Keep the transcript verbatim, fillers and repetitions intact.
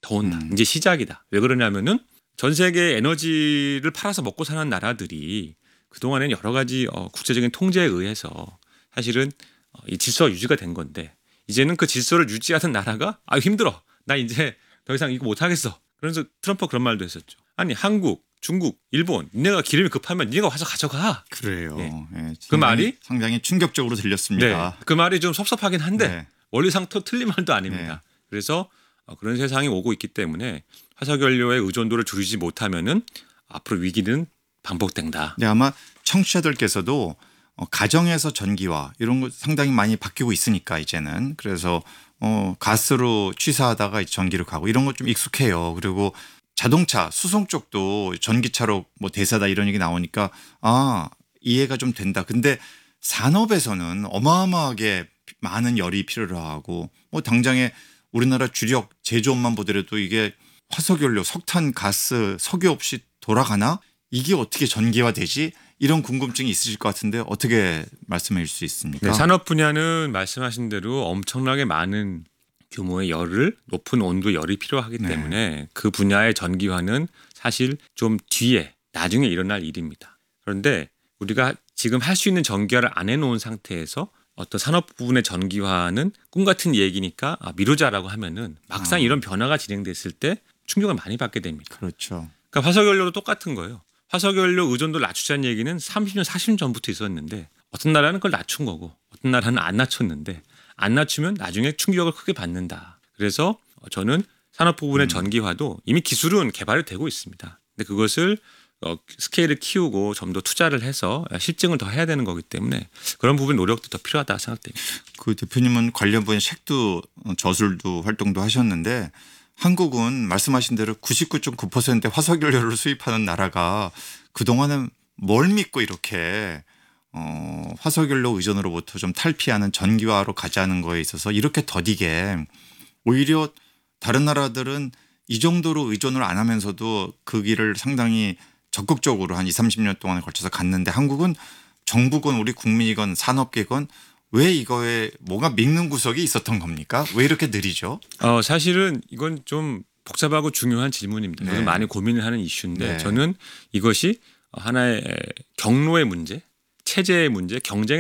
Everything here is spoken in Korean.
더 온다. 음. 이제 시작이다. 왜 그러냐면은 전 세계 에너지를 팔아서 먹고 사는 나라들이 그동안에는 여러 가지 어, 국제적인 통제에 의해서 사실은 어, 이 질서가 유지가 된 건데 이제는 그 질서를 유지하는 나라가 아 힘들어. 나 이제 더 이상 이거 못하겠어. 그래서 트럼프가 그런 말도 했었죠. 아니 한국, 중국, 일본 니네가 기름이 급하면 니네가 와서 가져가. 그래요. 네. 네, 그 말이 상당히 충격적으로 들렸습니다. 네, 그 말이 좀 섭섭하긴 한데 네. 원리상 또 틀린 말도 아닙니다. 네. 그래서 그런 세상이 오고 있기 때문에 화석연료의 의존도를 줄이지 못하면은 앞으로 위기는 반복된다. 네, 아마 청취자들께서도 가정에서 전기화 이런 거 상당히 많이 바뀌고 있으니까 이제는 그래서 어, 가스로 취사하다가 전기로 가고 이런 거 좀 익숙해요. 그리고 자동차 수송 쪽도 전기차로 뭐 대세다 이런 얘기 나오니까 아 이해가 좀 된다. 근데 산업에서는 어마어마하게 많은 열이 필요로 하고 뭐 당장에 우리나라 주력 제조업만 보더라도 이게 화석연료, 석탄, 가스, 석유 없이 돌아가나? 이게 어떻게 전기화되지? 이런 궁금증이 있으실 것 같은데 어떻게 말씀해 주실 수 있습니까? 네, 산업 분야는 말씀하신 대로 엄청나게 많은 규모의 열을 높은 온도 열이 필요하기 네. 때문에 그 분야의 전기화는 사실 좀 뒤에 나중에 일어날 일입니다. 그런데 우리가 지금 할 수 있는 전기화를 안 해놓은 상태에서 어떤 산업 부분의 전기화는 꿈 같은 얘기니까 아, 미루자라고 하면은 막상 아. 이런 변화가 진행됐을 때 충격을 많이 받게 됩니다. 그렇죠. 그러니까 화석연료도 똑같은 거예요. 화석연료 의존도를 낮추자는 얘기는 삼십 년, 사십 년 전부터 있었는데 어떤 나라는 그걸 낮춘 거고 어떤 나라는 안 낮췄는데 안 낮추면 나중에 충격을 크게 받는다. 그래서 저는 산업 부분의 음. 전기화도 이미 기술은 개발이 되고 있습니다. 근데 그것을 어, 스케일을 키우고 좀 더 투자를 해서 실증을 더 해야 되는 거기 때문에 그런 부분 노력도 더 필요하다 생각됩니다. 그 대표님은 관련 분야 책도 저술도 활동도 하셨는데 한국은 말씀하신 대로 구십구 점 구 퍼센트의 화석연료를 수입하는 나라가 그동안은 뭘 믿고 이렇게 어, 화석연료 의존으로부터 좀 탈피하는 전기화로 가자는 거에 있어서 이렇게 더디게 오히려 다른 나라들은 이 정도로 의존을 안 하면서도 그 길을 상당히 적극적으로 한 이삼십 년 동안에 걸쳐서 갔는데 한국은 정부건 우리 국민이건 산업계건 왜 이거에 뭐가 믿는 구석이 있었던 겁니까? 왜 이렇게 느리죠? 어, 사실은 이건 좀 복잡하고 중요한 질문입니다. 네. 저는 많이 고민을 하는 이슈인데 네. 저는 이것이 하나의 경로의 문제, 체제의 문제, 경쟁의